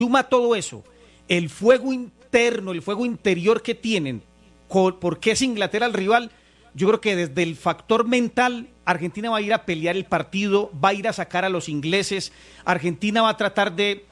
suma todo eso, el fuego interno, el fuego interior que tienen, porque es Inglaterra el rival, yo creo que desde el factor mental, Argentina va a ir a pelear el partido, va a ir a sacar a los ingleses, Argentina va a tratar de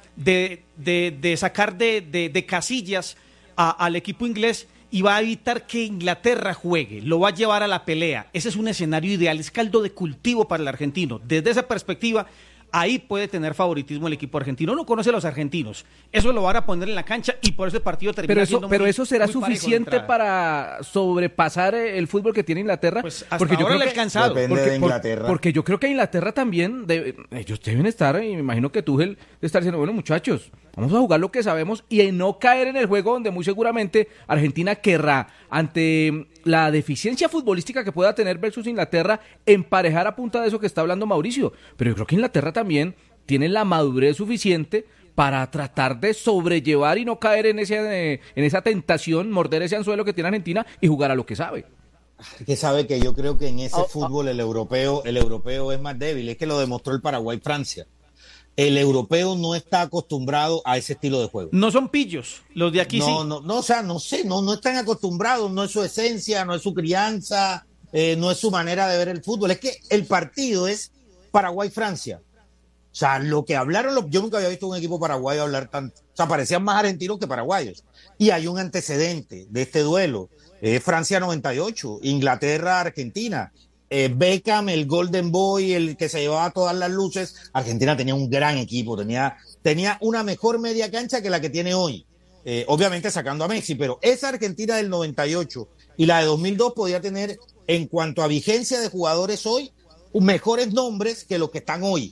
sacar de casillas al equipo inglés y va a evitar que Inglaterra juegue, lo va a llevar a la pelea. Ese es un escenario ideal, es caldo de cultivo para el argentino. Desde esa perspectiva, ahí puede tener favoritismo el equipo argentino. No conoce a los argentinos, eso lo van a poner en la cancha y por eso el partido termina siendo pero muy, eso será muy suficiente para sobrepasar el fútbol que tiene Inglaterra. Pues hasta porque yo ahora creo le ha que alcanzado. Depende de Inglaterra. Porque yo creo que Inglaterra también, ellos deben estar, y me imagino que Tuchel debe estar diciendo, bueno, muchachos, vamos a jugar lo que sabemos y en no caer en el juego donde muy seguramente Argentina querrá, ante la deficiencia futbolística que pueda tener versus Inglaterra, emparejar a punta de eso que está hablando Mauricio. Pero yo creo que Inglaterra también tiene la madurez suficiente para tratar de sobrellevar y no caer en esa tentación, morder ese anzuelo que tiene Argentina y jugar a lo que sabe. Que sabe que yo creo que en ese fútbol el europeo es más débil, es que lo demostró el Paraguay-Francia. El europeo no está acostumbrado a ese estilo de juego. No son pillos, los de aquí sí. O sea, no están acostumbrados, no es su esencia, no es su crianza, no es su manera de ver el fútbol. Es que el partido es Paraguay-Francia. O sea, lo que hablaron, yo nunca había visto un equipo paraguayo hablar tanto. O sea, parecían más argentinos que paraguayos. Y hay un antecedente de este duelo. Francia 98, Inglaterra, Argentina. Beckham, el Golden Boy, el que se llevaba todas las luces. Argentina tenía un gran equipo, tenía una mejor media cancha que la que tiene hoy. Obviamente sacando a Messi, pero esa Argentina del 98 y la de 2002 podía tener, en cuanto a vigencia de jugadores hoy, mejores nombres que los que están hoy.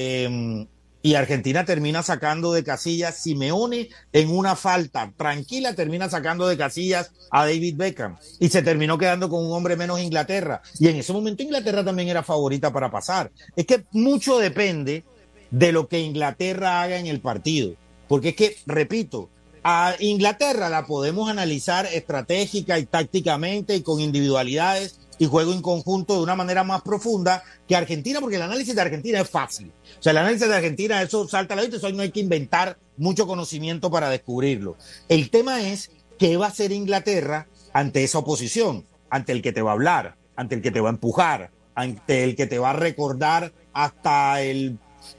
Y Argentina termina sacando de casillas Simeone en una falta tranquila, termina sacando de casillas a David Beckham y se terminó quedando con un hombre menos Inglaterra, y en ese momento Inglaterra también era favorita para pasar. Es que mucho depende de lo que Inglaterra haga en el partido, porque es que, repito, a Inglaterra la podemos analizar estratégica y tácticamente y con individualidades y juego en conjunto de una manera más profunda que Argentina, porque el análisis de Argentina es fácil. O sea, el análisis de Argentina, eso salta a la vista, eso no hay que inventar mucho conocimiento para descubrirlo. El tema es qué va a hacer Inglaterra ante esa oposición, ante el que te va a hablar, ante el que te va a empujar, ante el que te va a recordar hasta el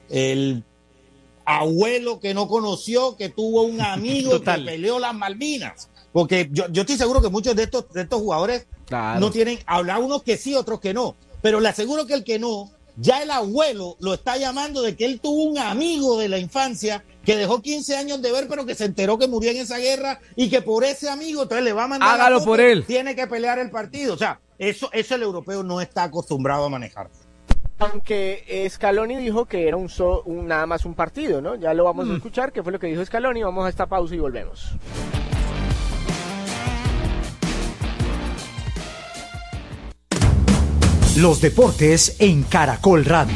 abuelo que no conoció, que tuvo un amigo que peleó las Malvinas. Porque yo estoy seguro que muchos de estos jugadores no tienen, habrá unos que sí, otros que no, pero le aseguro que el que no, ya el abuelo lo está llamando de que él tuvo un amigo de la infancia que dejó 15 años de ver, pero que se enteró que murió en esa guerra y que por ese amigo entonces le va a mandar hágalo foto, por él, tiene que pelear el partido. O sea, eso el europeo no está acostumbrado a manejar. Aunque Scaloni dijo que era nada más un partido, ¿no? Ya lo vamos a escuchar, que fue lo que dijo Scaloni. Vamos a esta pausa y volvemos. Los deportes en Caracol Radio.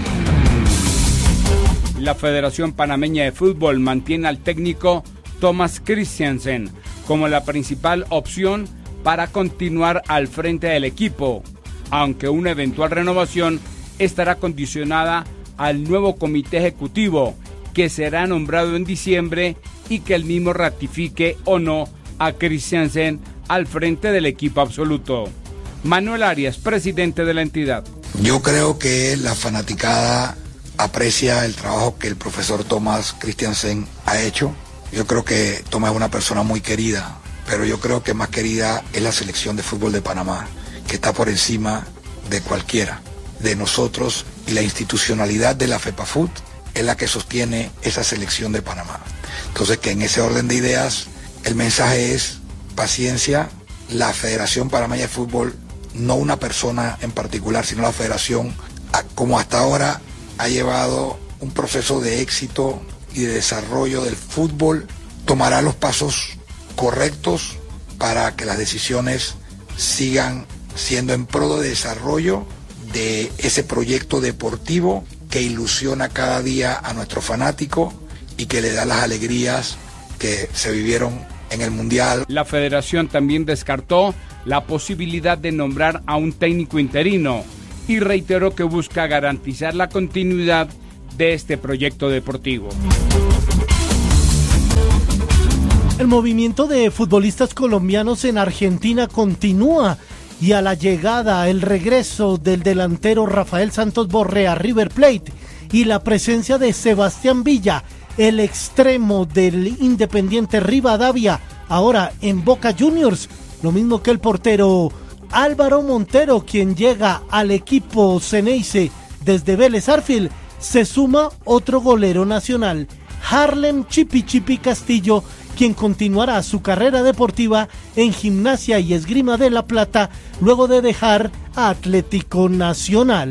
La Federación Panameña de Fútbol mantiene al técnico Thomas Christiansen como la principal opción para continuar al frente del equipo, aunque una eventual renovación estará condicionada al nuevo comité ejecutivo que será nombrado en diciembre y que el mismo ratifique o no a Christiansen al frente del equipo absoluto. Manuel Arias, presidente de la entidad. Yo creo que la fanaticada aprecia el trabajo que el profesor Thomas Christiansen ha hecho. Yo creo que Thomas es una persona muy querida, pero yo creo que más querida es la selección de fútbol de Panamá, que está por encima de cualquiera de nosotros, y la institucionalidad de la FEPAFUT es la que sostiene esa selección de Panamá. Entonces, que en ese orden de ideas, el mensaje es paciencia. La Federación Panameña de Fútbol, no una persona en particular, sino la Federación, como hasta ahora ha llevado un proceso de éxito y de desarrollo del fútbol, tomará los pasos correctos para que las decisiones sigan siendo en pro de desarrollo de ese proyecto deportivo que ilusiona cada día a nuestro fanático y que le da las alegrías que se vivieron en el Mundial. La Federación también descartó la posibilidad de nombrar a un técnico interino y reiteró que busca garantizar la continuidad de este proyecto deportivo. El movimiento de futbolistas colombianos en Argentina continúa y a la llegada, el regreso del delantero Rafael Santos Borré a River Plate y la presencia de Sebastián Villa, el extremo del Independiente Rivadavia, ahora en Boca Juniors, lo mismo que el portero Álvaro Montero, quien llega al equipo Ceneice desde Vélez Sarsfield, se suma otro golero nacional, Harlem Chipi Chipi Castillo, quien continuará su carrera deportiva en Gimnasia y Esgrima de La Plata luego de dejar a Atlético Nacional.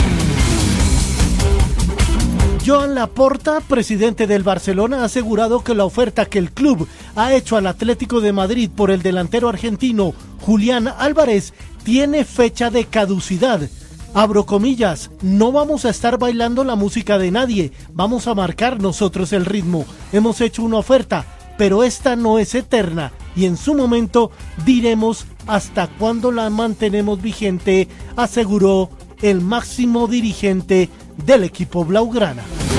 Joan Laporta, presidente del Barcelona, ha asegurado que la oferta que el club ha hecho al Atlético de Madrid por el delantero argentino Julián Álvarez tiene fecha de caducidad. Abro comillas, no vamos a estar bailando la música de nadie, vamos a marcar nosotros el ritmo. Hemos hecho una oferta, pero esta no es eterna y en su momento diremos hasta cuándo la mantenemos vigente, aseguró el máximo dirigente del equipo blaugrana.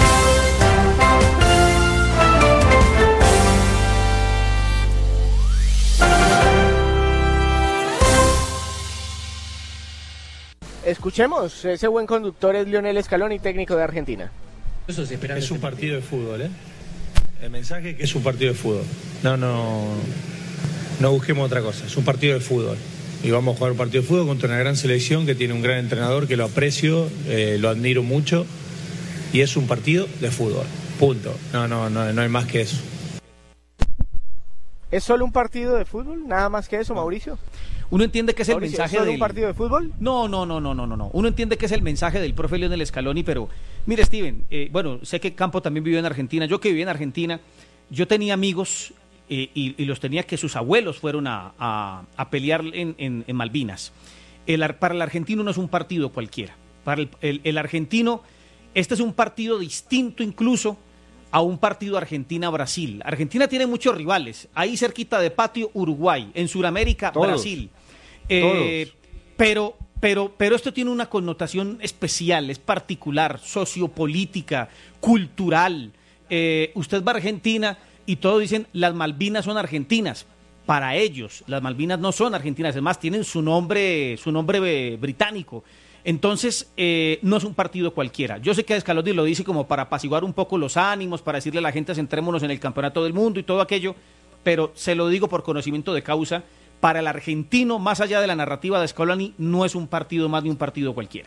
Escuchemos, ese buen conductor es Lionel Scaloni, técnico de Argentina. Es un partido de fútbol, ¿eh? El mensaje es que es un partido de fútbol. No busquemos otra cosa, es un partido de fútbol. Y vamos a jugar un partido de fútbol contra una gran selección que tiene un gran entrenador que lo aprecio, lo admiro mucho. Y es un partido de fútbol, punto. No hay más que eso. ¿Es solo un partido de fútbol? ¿Nada más que eso, Mauricio? Uno entiende que es el Mauricio, mensaje ¿es solo del... un partido de fútbol? No. Uno entiende que es el mensaje del profe Lionel Scaloni, pero mire, Steven, bueno, sé que Campo también vivió en Argentina. Yo que viví en Argentina, yo tenía amigos y los tenía que sus abuelos fueron a pelear en Malvinas. Para el argentino no es un partido cualquiera. Para el argentino, este es un partido distinto incluso a un partido Argentina-Brasil. Argentina tiene muchos rivales. Ahí cerquita de patio, Uruguay. En Sudamérica, todos, Brasil. Pero esto tiene una connotación especial, es particular, sociopolítica, cultural. Usted va a Argentina y todos dicen, las Malvinas son argentinas. Para ellos, las Malvinas no son argentinas, además tienen su nombre británico. Entonces, no es un partido cualquiera. Yo sé que Scaloni lo dice como para apaciguar un poco los ánimos, para decirle a la gente centrémonos en el campeonato del mundo y todo aquello, pero se lo digo por conocimiento de causa, para el argentino, más allá de la narrativa de Scaloni, no es un partido más ni un partido cualquiera.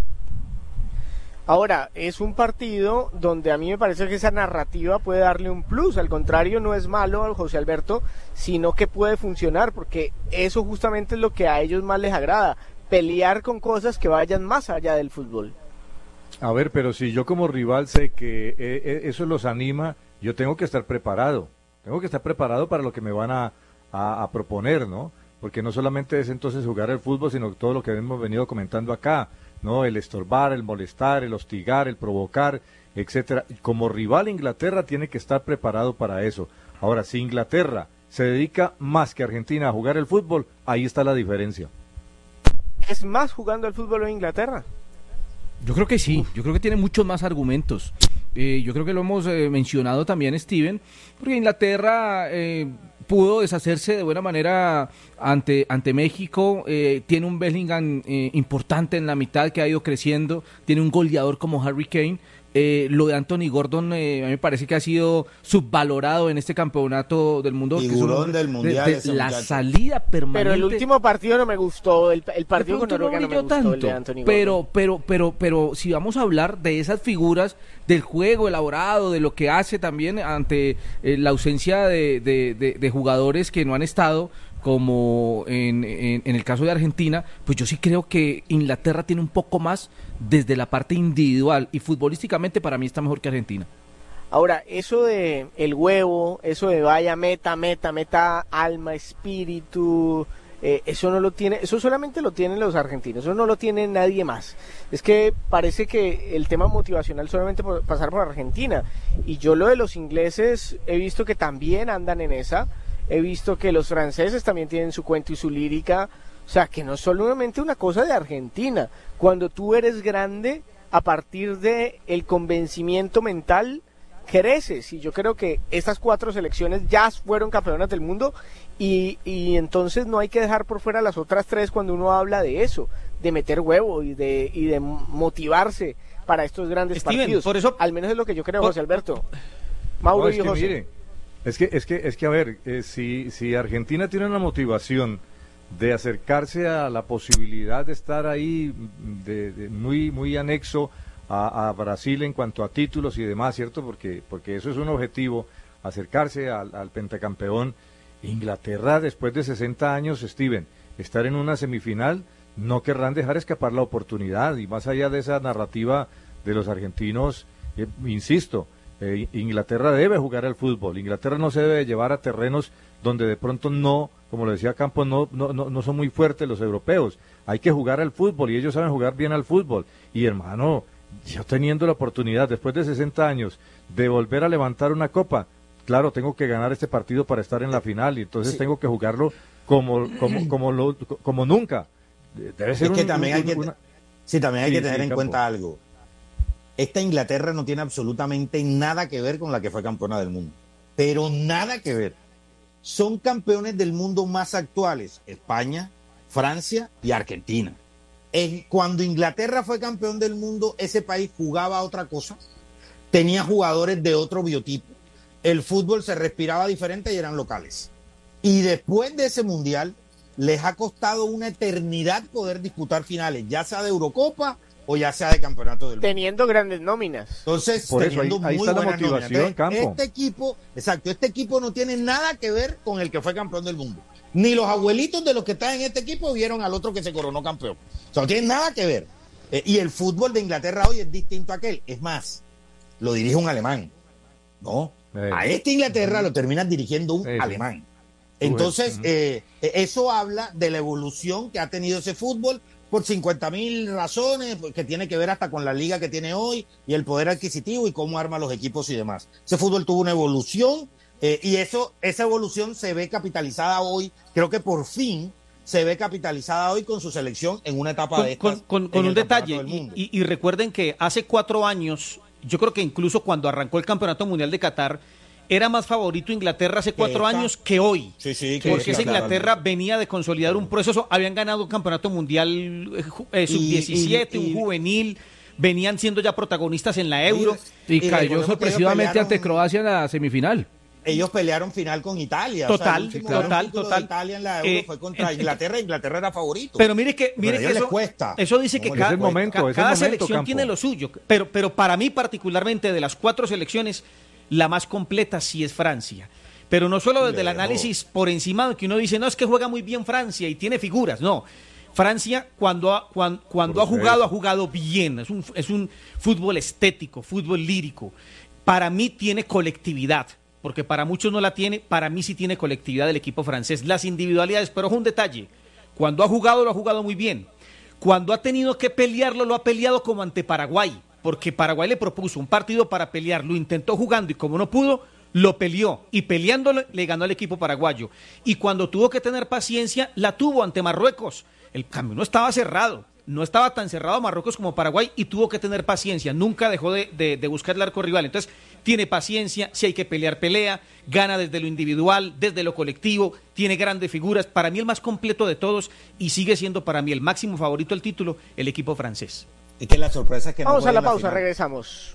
Ahora, es un partido donde a mí me parece que esa narrativa puede darle un plus, al contrario, no es malo, José Alberto, sino que puede funcionar, porque eso justamente es lo que a ellos más les agrada, pelear con cosas que vayan más allá del fútbol. A ver, pero si yo como rival sé que eso los anima, yo tengo que estar preparado para lo que me van a proponer, ¿no? Porque no solamente es entonces jugar el fútbol, sino todo lo que hemos venido comentando acá, ¿no? El estorbar, el molestar, el hostigar, el provocar, etcétera. Como rival Inglaterra tiene que estar preparado para eso. Ahora, si Inglaterra se dedica más que Argentina a jugar el fútbol, ahí está la diferencia. ¿Es más jugando el fútbol en Inglaterra? Yo creo que sí, yo creo que tiene muchos más argumentos. Yo creo que lo hemos mencionado también, Steven, porque Inglaterra pudo deshacerse de buena manera ante México, tiene un Bellingham importante en la mitad que ha ido creciendo, tiene un goleador como Harry Kane. Lo de Anthony Gordon a mí me parece que ha sido subvalorado en este campeonato del mundo. Figurón del mundial. La muchacho. Salida permanente. Pero el último partido no me gustó, el partido con Noruega no me gustó, tanto, el de Anthony Gordon. Pero si vamos a hablar de esas figuras, del juego elaborado, de lo que hace también ante la ausencia de jugadores que no han estado, como en el caso de Argentina, pues yo sí creo que Inglaterra tiene un poco más desde la parte individual y futbolísticamente para mí está mejor que Argentina. Ahora, eso de el huevo, eso de vaya meta, alma, espíritu, eso no lo tiene, eso solamente lo tienen los argentinos, eso no lo tiene nadie más. Es que parece que el tema motivacional solamente por pasar por Argentina, y yo lo de los ingleses he visto que también andan en esa. He visto que los franceses también tienen su cuento y su lírica, o sea, que no es solamente una cosa de Argentina. Cuando tú eres grande, a partir de el convencimiento mental, creces, y yo creo que estas 4 selecciones ya fueron campeonas del mundo, y entonces no hay que dejar por fuera las otras 3 cuando uno habla de eso, de meter huevo y de motivarse para estos grandes partidos. Por eso, al menos es lo que yo creo, José Alberto. Mauro y José. Mire, es que a ver, si Argentina tiene la motivación de acercarse a la posibilidad de estar ahí de muy anexo a Brasil en cuanto a títulos y demás, ¿cierto? Porque eso es un objetivo, acercarse al pentacampeón. Inglaterra, después de 60 años, Steven, estar en una semifinal, no querrán dejar escapar la oportunidad, y más allá de esa narrativa de los argentinos, insisto, Inglaterra debe jugar al fútbol. Inglaterra no se debe llevar a terrenos donde de pronto no, como lo decía Campos, no son muy fuertes los europeos. Hay que jugar al fútbol, y ellos saben jugar bien al fútbol. Y hermano, yo teniendo la oportunidad después de 60 años de volver a levantar una copa, claro, tengo que ganar este partido para estar en la final, y entonces tengo que jugarlo como nunca. Debe ser también hay que tener en cuenta algo. Esta Inglaterra no tiene absolutamente nada que ver con la que fue campeona del mundo, pero nada que ver. Son campeones del mundo más actuales: España, Francia y Argentina. Cuando Inglaterra fue campeón del mundo, ese país jugaba otra cosa, tenía jugadores de otro biotipo, el fútbol se respiraba diferente y eran locales. Y después de ese mundial, les ha costado una eternidad poder disputar finales, ya sea de Eurocopa o ya sea de Campeonato del Mundo. Teniendo grandes nóminas. Entonces, por eso ahí está la motivación, Campo. Este equipo no tiene nada que ver con el que fue campeón del mundo. Ni los abuelitos de los que están en este equipo vieron al otro que se coronó campeón. O sea, no tiene nada que ver. Y el fútbol de Inglaterra hoy es distinto a aquel. Es más, lo dirige un alemán. No, a esta Inglaterra lo termina dirigiendo un alemán. Entonces, eso habla de la evolución que ha tenido ese fútbol por 50.000 razones, que tiene que ver hasta con la liga que tiene hoy y el poder adquisitivo y cómo arma los equipos y demás. Ese fútbol tuvo una evolución, y esa evolución se ve capitalizada hoy. Creo que por fin se ve capitalizada hoy con su selección en una etapa de estas. Con un detalle, y recuerden que hace 4 años, yo creo que incluso cuando arrancó el Campeonato Mundial de Qatar, era más favorito Inglaterra hace 4 años que hoy. Sí, porque esa Inglaterra venía de consolidar un proceso, habían ganado un campeonato mundial sub-17, un juvenil, venían siendo ya protagonistas en la Euro. Y cayó sorpresivamente ante Croacia en la semifinal. Ellos pelearon final con Italia. Total. Italia en la Euro fue contra Inglaterra. Inglaterra era favorito. Pero mire que eso dice que cada selección Campo tiene lo suyo. Pero para mí particularmente, de las 4 selecciones, la más completa sí es Francia. Pero no solo desde el análisis por encima de que uno dice, no, es que juega muy bien Francia y tiene figuras. No, Francia cuando ha jugado bien. Es un fútbol estético, fútbol lírico. Para mí tiene colectividad, porque para muchos no la tiene. Para mí sí tiene colectividad el equipo francés. Las individualidades, pero es un detalle. Cuando ha jugado, lo ha jugado muy bien. Cuando ha tenido que pelearlo, lo ha peleado como ante Paraguay, porque Paraguay le propuso un partido para pelear, lo intentó jugando y como no pudo, lo peleó, y peleándolo le ganó al equipo paraguayo. Y cuando tuvo que tener paciencia, la tuvo ante Marruecos. El camino estaba cerrado, no estaba tan cerrado Marruecos como Paraguay, y tuvo que tener paciencia, nunca dejó de buscar el arco rival. Entonces tiene paciencia, si hay que pelear, pelea, gana desde lo individual, desde lo colectivo, tiene grandes figuras. Para mí el más completo de todos, y sigue siendo para mí el máximo favorito del título, el equipo francés. Es que la sorpresa es que vamos a la pausa, regresamos.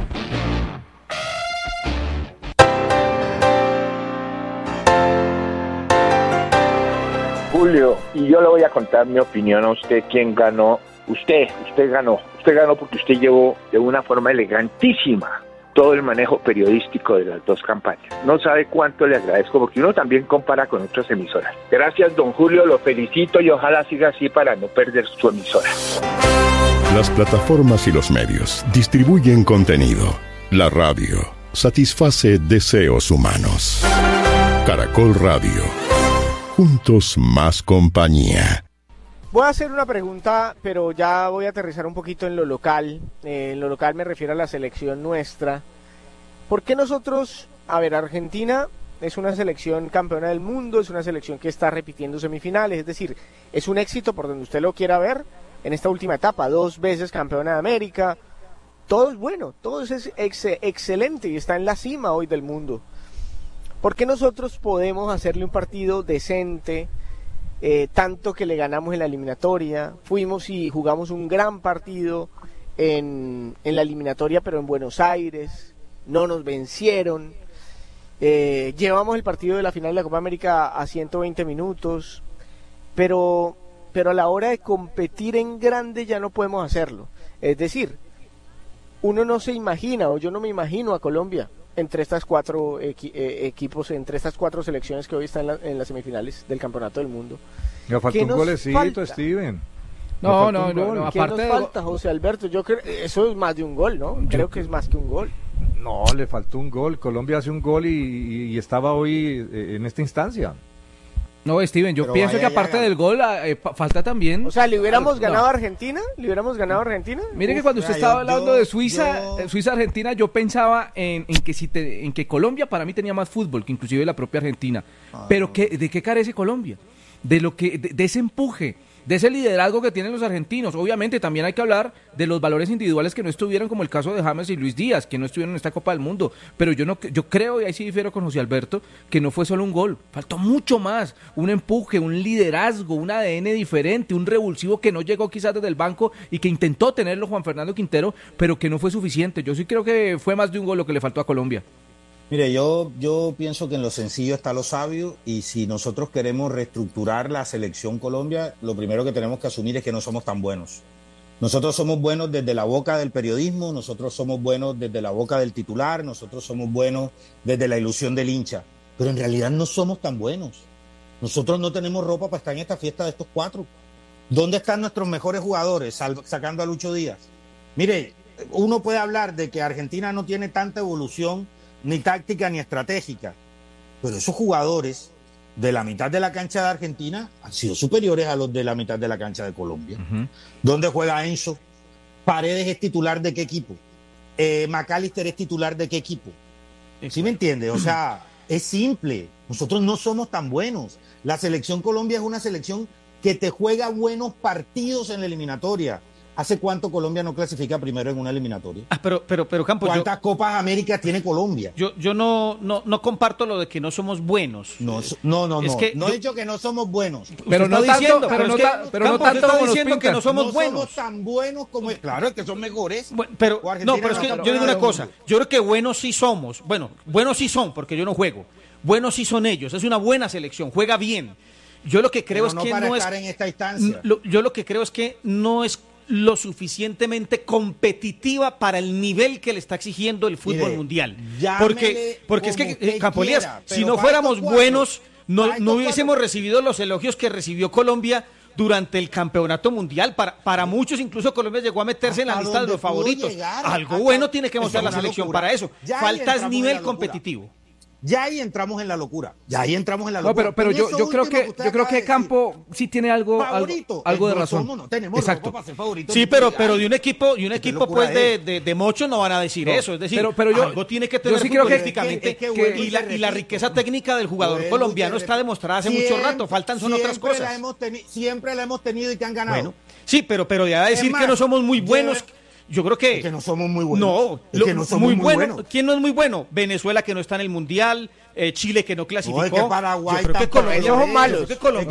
Julio, y yo le voy a contar mi opinión a usted. ¿Quién ganó? Usted ganó porque usted llevó de una forma elegantísima todo el manejo periodístico de las 2 campañas. No sabe cuánto le agradezco, porque uno también compara con otras emisoras. Gracias, don Julio, lo felicito y ojalá siga así para no perder su emisora. Las plataformas y los medios distribuyen contenido. La radio satisface deseos humanos. Caracol Radio. Juntos más compañía. Voy a hacer una pregunta, pero ya voy a aterrizar un poquito en lo local. En lo local me refiero a la selección nuestra. ¿Por qué nosotros, Argentina es una selección campeona del mundo, es una selección que está repitiendo semifinales, es decir, es un éxito por donde usted lo quiera ver en esta última etapa, 2 veces campeona de América, todo es bueno, todo es excelente y está en la cima hoy del mundo. ¿Por qué nosotros podemos hacerle un partido decente, tanto que le ganamos en la eliminatoria? Fuimos y jugamos un gran partido en la eliminatoria, pero en Buenos Aires, no nos vencieron. Llevamos el partido de la final de la Copa América a 120 minutos, pero a la hora de competir en grande ya no podemos hacerlo. Es decir, uno no se imagina, o yo no me imagino a Colombia entre estas cuatro equipos, entre estas cuatro selecciones que hoy están en las semifinales del Campeonato del Mundo. Me falta un golecito, Steven. No, aparte nos falta, José Alberto. Yo creo eso es más de un gol, ¿no? Creo que es más que un gol. No, le faltó un gol. Colombia hace un gol y estaba hoy en esta instancia. No, Steven, yo pienso que aparte del gol falta también... O sea, ¿le hubiéramos ganado a Argentina? Mire que cuando usted estaba hablando de Suiza-Argentina, yo pensaba en que Colombia para mí tenía más fútbol que inclusive la propia Argentina. Pero ¿de qué carece Colombia? De ese empuje, de ese liderazgo que tienen los argentinos. Obviamente también hay que hablar de los valores individuales que no estuvieron, como el caso de James y Luis Díaz, que no estuvieron en esta Copa del Mundo. Pero yo creo, y ahí sí difiero con José Alberto, que no fue solo un gol, faltó mucho más, un empuje, un liderazgo, un ADN diferente, un revulsivo que no llegó quizás desde el banco y que intentó tenerlo Juan Fernando Quintero, pero que no fue suficiente. Yo sí creo que fue más de un gol lo que le faltó a Colombia. Mire, yo pienso que en lo sencillo está lo sabio, y si nosotros queremos reestructurar la selección Colombia, lo primero que tenemos que asumir es que no somos tan buenos. Nosotros somos buenos desde la boca del periodismo, nosotros somos buenos desde la boca del titular, nosotros somos buenos desde la ilusión del hincha, pero en realidad no somos tan buenos. Nosotros no tenemos ropa para estar en esta fiesta de estos cuatro. ¿Dónde están nuestros mejores jugadores, sacando a Lucho Díaz? Mire, uno puede hablar de que Argentina no tiene tanta evolución, ni táctica ni estratégica, pero esos jugadores de la mitad de la cancha de Argentina han sido superiores a los de la mitad de la cancha de Colombia. ¿Dónde juega Enzo? ¿Paredes es titular de qué equipo? ¿McAllister es titular de qué equipo? ¿Sí me entiende? O sea, es simple, nosotros no somos tan buenos. La selección Colombia es una selección que te juega buenos partidos en la eliminatoria. ¿Hace cuánto Colombia no clasifica primero en una eliminatoria? Pero Campos, ¿cuántas Copas América tiene Colombia? Yo no comparto lo de que no somos buenos. No he dicho que no somos buenos. Pero no tanto, no tanto como diciendo que no somos buenos. No somos tan buenos como... Claro, es que son mejores. Pero es que yo digo una cosa. Yo creo que buenos sí somos. Bueno, buenos sí son, porque yo no juego. Buenos sí son ellos. Es una buena selección. Juega bien. Yo lo que creo es que no es... en esta instancia. Yo lo que creo es que no es lo suficientemente competitiva para el nivel que le está exigiendo el fútbol mundial. Porque es que, Campolías, si no fuéramos buenos, no hubiésemos recibido los elogios que recibió Colombia durante el campeonato mundial. Para muchos, incluso Colombia llegó a meterse en la lista de los favoritos. Algo bueno tiene que mostrar la selección para eso. Falta nivel competitivo. Ya ahí entramos en la locura. No, pero yo creo que Campo sí tiene algo de razón. No tenemos exacto. Para ser favoritos. Sí, pero de un equipo pues de mocho no van a decir eso. Es decir, algo tiene que tener futbolísticamente. Y la riqueza técnica del jugador colombiano está demostrada hace mucho rato. Faltan son otras cosas. Siempre la hemos tenido y que han ganado. Bueno, sí, pero ya decir que no somos muy buenos. Yo creo que no somos muy buenos. Muy buenos. ¿Quién no es muy bueno? Venezuela, que no está en el Mundial, Chile, que no clasificó. No, es que Paraguay, yo creo que Colombia son malos.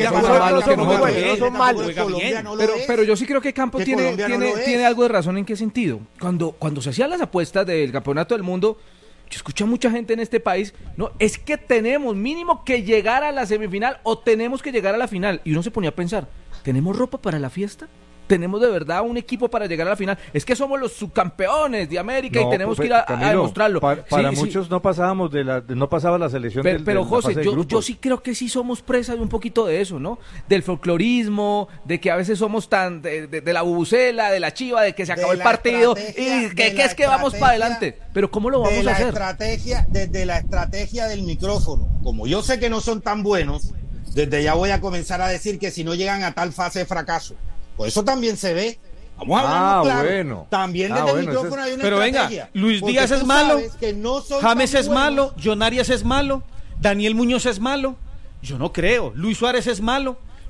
Son malos. Pero yo sí creo que Campos tiene algo de razón. ¿En qué sentido? Cuando se hacían las apuestas del Campeonato del Mundo, yo escucho a mucha gente en este país, no, es que tenemos mínimo que llegar a la semifinal o tenemos que llegar a la final. Y uno se ponía a pensar, ¿tenemos ropa para la fiesta? ¿Tenemos de verdad un equipo para llegar a la final? Es que somos los subcampeones de América y tenemos que ir a demostrarlo. Para muchos no pasábamos no pasaba la selección pero José, yo sí creo que sí somos presa de un poquito de eso, ¿no? Del folclorismo, de que a veces somos tan de la bubucela, de la chiva, de que se acabó el partido y que es que vamos para adelante. Pero ¿cómo lo vamos a hacer? Desde la estrategia del micrófono. Como yo sé que no son tan buenos, desde ya voy a comenzar a decir que si no llegan a tal fase de fracaso. Pues eso también se ve. Vamos a hablar claro. Bueno. También desde el micrófono hay una pero estrategia. Venga, Luis Díaz es malo, James es malo, John Arias es malo, Daniel Muñoz es malo. Yo no creo. Luis Suárez es malo.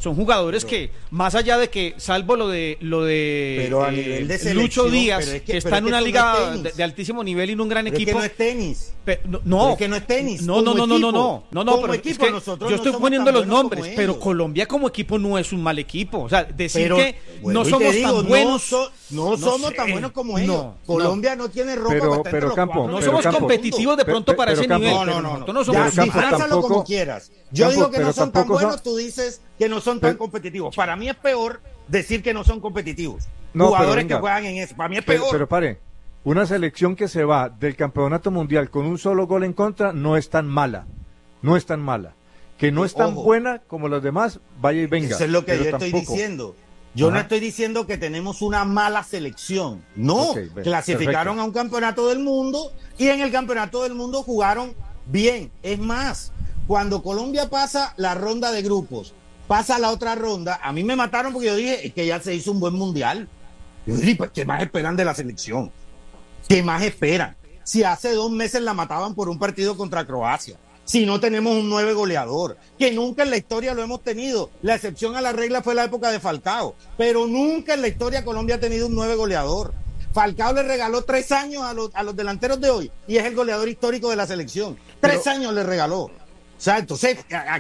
son jugadores que, más allá de que, salvo lo de pero a nivel de selección, Lucho Díaz, que está en una liga no de altísimo nivel y en un gran pero equipo. Es que no es tenis. No, es que no es tenis. No, pero equipo, es que yo estoy poniendo los nombres, pero Colombia como equipo no es un mal equipo. O sea, decir que no somos tan buenos. No somos tan buenos como ellos. Colombia no tiene ropa para pero Campo, no somos competitivos de pronto para ese nivel. No somos. Disfrázalo como quieras. Yo digo que no son tan buenos, tú dices que no son tan competitivos. Para mí es peor decir que no son competitivos. Jugadores que juegan en eso. Para mí es peor. Pero pare, una selección que se va del campeonato mundial con un solo gol en contra no es tan mala. No es tan mala. Que no es tan buena como los demás, vaya y venga. Eso es lo que yo estoy diciendo. Yo no estoy diciendo que tenemos una mala selección. No, clasificaron a un campeonato del mundo y en el campeonato del mundo jugaron bien. Es más, cuando Colombia pasa la ronda de grupos, pasa la otra ronda, a mí me mataron porque yo dije que ya se hizo un buen mundial. Yo dije, pues, ¿qué más esperan de la selección? ¿Qué más esperan? Si hace 2 meses la mataban por un partido contra Croacia. Si no tenemos un 9 goleador, que nunca en la historia lo hemos tenido. La excepción a la regla fue la época de Falcao, pero nunca en la historia Colombia ha tenido un 9 goleador. Falcao le regaló 3 años a los delanteros de hoy y es el goleador histórico de la selección. 3 años le regaló. O sea, entonces,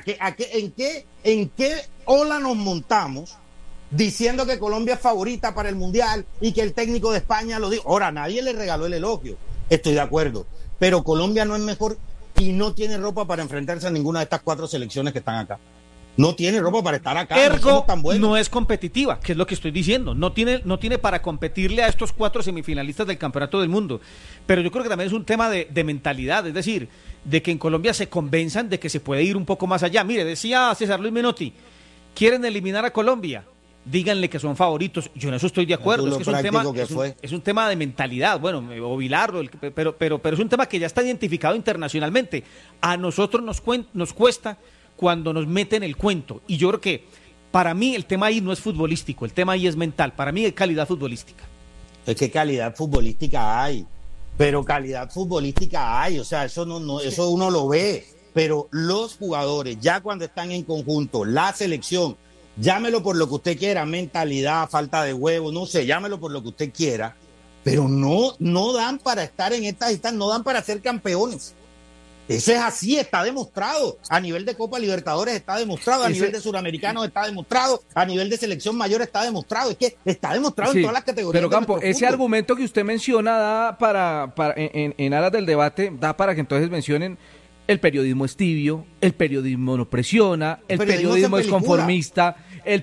¿en qué ola nos montamos diciendo que Colombia es favorita para el Mundial y que el técnico de España lo dijo? Ahora, nadie le regaló el elogio. Estoy de acuerdo. Pero Colombia no es mejor y no tiene ropa para enfrentarse a ninguna de estas 4 selecciones que están acá. No tiene ropa para estar acá. Ergo, no es competitiva, que es lo que estoy diciendo. No tiene para competirle a estos 4 semifinalistas del Campeonato del Mundo. Pero yo creo que también es un tema de mentalidad, es decir, de que en Colombia se convenzan de que se puede ir un poco más allá. Mire, decía César Luis Menotti, quieren eliminar a Colombia, díganle que son favoritos. Yo en eso estoy de acuerdo. Es que es un tema de mentalidad. Bueno, o Bilardo, pero es un tema que ya está identificado internacionalmente. A nosotros nos cuesta cuando nos meten el cuento. Y yo creo que para mí el tema ahí no es futbolístico, el tema ahí es mental. Para mí es calidad futbolística. Es que calidad futbolística hay, pero calidad futbolística hay. O sea, eso eso uno lo ve. Pero los jugadores, ya cuando están en conjunto, la selección, llámelo por lo que usted quiera, mentalidad, falta de huevo, no sé, llámelo por lo que usted quiera, pero no dan para estar en estas instancias, no dan para ser campeones. Eso es así, está demostrado. A nivel de Copa Libertadores está demostrado, a nivel de Suramericanos está demostrado, a nivel de selección mayor está demostrado. Es que está demostrado en todas las categorías. Pero Campo, ese argumento que usted menciona da para en aras del debate, da para que entonces mencionen el periodismo es tibio, el periodismo no presiona, el periodismo es conformista, el